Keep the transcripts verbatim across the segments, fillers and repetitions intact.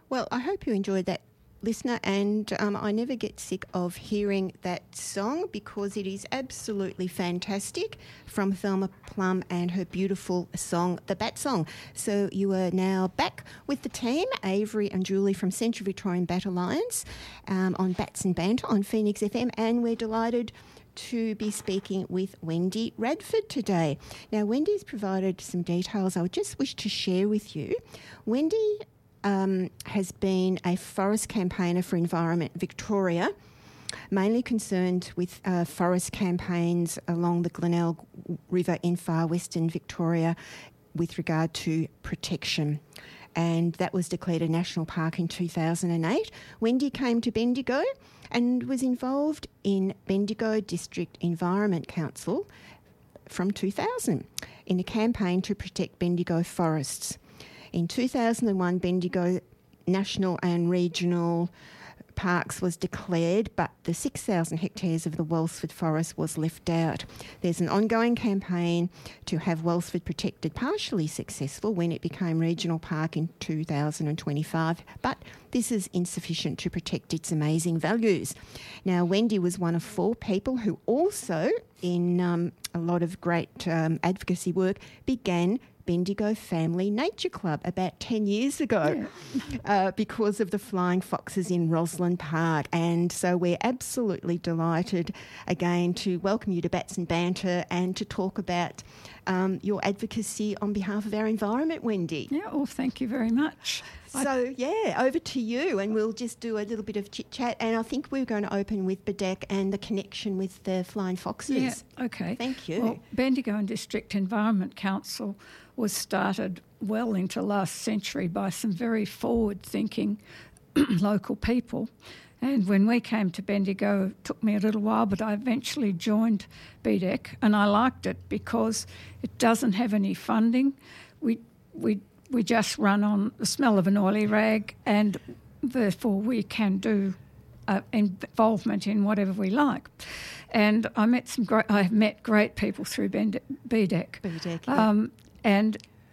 Well, I hope you enjoyed that, listener, and um, I never get sick of hearing that song because it is absolutely fantastic, from Thelma Plum and her beautiful song, The Bat Song. So you are now back with the team, Avery and Julie from Central Victorian Bat Alliance, um, on Bats and Banter on Phoenix F M, and we're delighted to be speaking with Wendy Radford today. Now, Wendy's provided some details I would just wish to share with you. Wendy Um, has been a forest campaigner for Environment Victoria, mainly concerned with uh, forest campaigns along the Glenelg River in far western Victoria with regard to protection. And that was declared a national park in two thousand eight. Wendy came to Bendigo and was involved in Bendigo District Environment Council from two thousand in a campaign to protect Bendigo forests. In two thousand one, Bendigo National and Regional Parks was declared, but the six thousand hectares of the Wellsford Forest was left out. There's an ongoing campaign to have Wellsford protected, partially successful when it became Regional Park in two thousand twenty-five, but this is insufficient to protect its amazing values. Now, Wendy was one of four people who also, in um, a lot of great um, advocacy work, began Bendigo Family Nature Club about ten years ago yeah. uh, because of the flying foxes in Roslyn Park. And so we're absolutely delighted again to welcome you to Bats and Banter and to talk about um, your advocacy on behalf of our environment, Wendy. Yeah, well, thank you very much. So, yeah, over to you, and we'll just do a little bit of chit-chat. And I think we're going to open with Bedeque and the connection with the flying foxes. Yeah, okay. Thank you. Well, Bendigo and District Environment Council was started well into last century by some very forward-thinking local people. And when we came to Bendigo, it took me a little while, but I eventually joined Bedeque, and I liked it because it doesn't have any funding. We we we just run on the smell of an oily rag, and therefore we can do uh, involvement in whatever we like. And I met some great. I have met great people through Bedeque. Bedeque, yeah. Um, and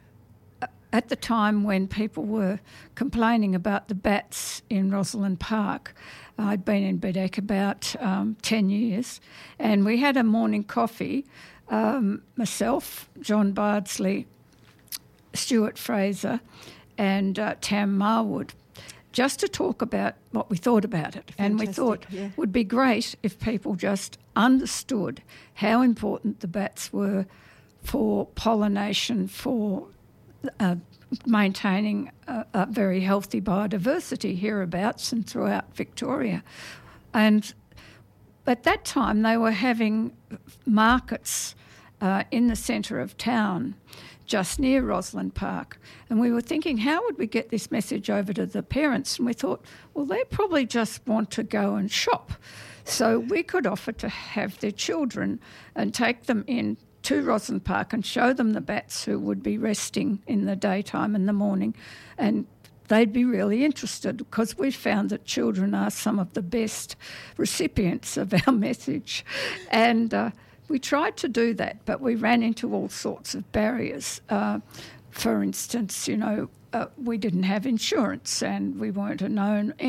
at the time when people were complaining about the bats in Rosalind Park, I'd been in Bedeque about um, ten years, and we had a morning coffee, um, myself, John Bardsley, Stuart Fraser and uh, Tam Marwood, just to talk about what we thought about it. Fantastic, and we thought yeah. it would be great if people just understood how important the bats were for pollination, for uh, maintaining a, a very healthy biodiversity hereabouts and throughout Victoria. And at that time they were having markets uh, in the centre of town, just near Rosalind Park. And we were thinking, how would we get this message over to the parents? And we thought, well, they probably just want to go and shop. So we could offer to have their children and take them in to Rosalind Park and show them the bats who would be resting in the daytime and the morning. And they'd be really interested because we found that children are some of the best recipients of our message. And uh, we tried to do that, but we ran into all sorts of barriers. Uh, for instance, you know, uh, we didn't have insurance and we weren't a known